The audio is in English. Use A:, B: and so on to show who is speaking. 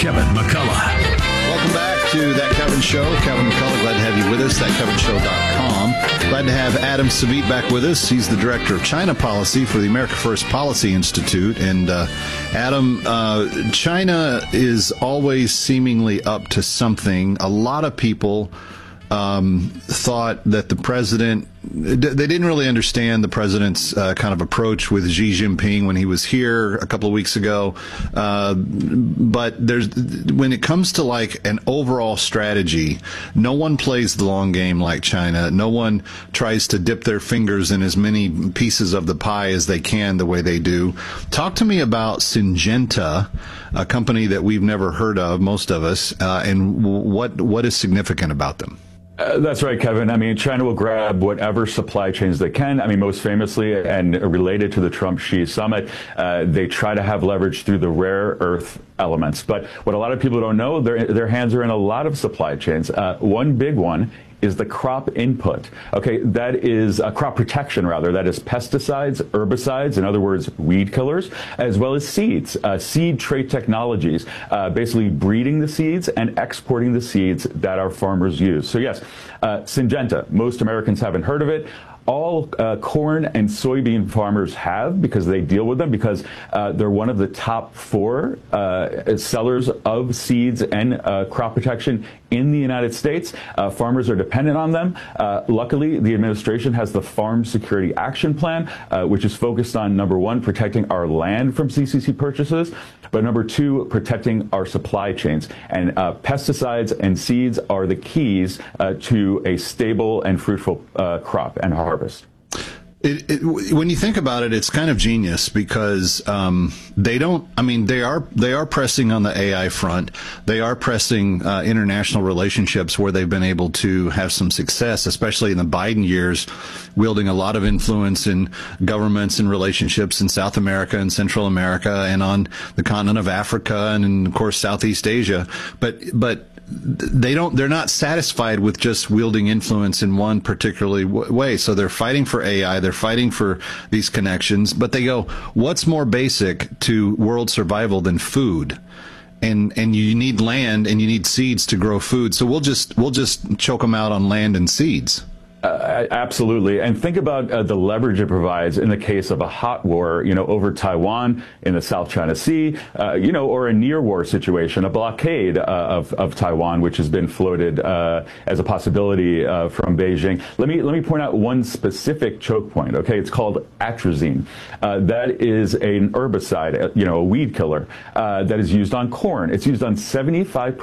A: Kevin McCullough.
B: Welcome back to That Kevin Show. Kevin McCullough, glad to have you with us. ThatKevinShow.com. Glad to have Adam Savit back with us. He's the Director of China Policy for the America First Policy Institute. And Adam, China is always seemingly up to something. A lot of people thought that the president, they didn't really understand the president's kind of approach with Xi Jinping when he was here a couple of weeks ago. But when it comes to like an overall strategy, no one plays the long game like China. No one tries to dip their fingers in as many pieces of the pie as they can the way they do. Talk to me about Syngenta, a company that we've never heard of, most of us, and what is significant about them.
C: That's right, Kevin. I mean, China will grab whatever supply chains they can. I mean, most famously and related to the Trump-Xi summit, they try to have leverage through the rare earth elements. But what a lot of people don't know, their hands are in a lot of supply chains. One big one is the crop input. Okay, that is crop protection, rather. That is pesticides, herbicides, in other words, weed killers, as well as seeds, seed trait technologies, basically breeding the seeds and exporting the seeds that our farmers use. So yes, Syngenta, most Americans haven't heard of it. All corn and soybean farmers have, because they deal with them, because they're one of the top 4 sellers of seeds and crop protection in the United States. Farmers are dependent on them. Luckily, the administration has the Farm Security Action Plan, which is focused on, number 1, protecting our land from CCC purchases, but number 2, protecting our supply chains. And pesticides and seeds are the keys to a stable and fruitful crop and harvest.
B: When you think about it, it's kind of genius because they are pressing on the AI front. They are pressing international relationships where they've been able to have some success, especially in the Biden years, wielding a lot of influence in governments and relationships in South America and Central America and on the continent of Africa and, of course, Southeast Asia. But they're not satisfied with just wielding influence in one particular way. So they're fighting for AI, they're fighting for these connections, but they go, what's more basic to world survival than food? And you need land and you need seeds to grow food. So we'll just choke them out on land and seeds.
C: Absolutely. And think about the leverage it provides in the case of a hot war, over Taiwan in the South China Sea, or a near war situation, a blockade of Taiwan, which has been floated as a possibility from Beijing. Let me point out one specific choke point. Okay, it's called atrazine. That is an herbicide, a weed killer that is used on corn. It's used on 75%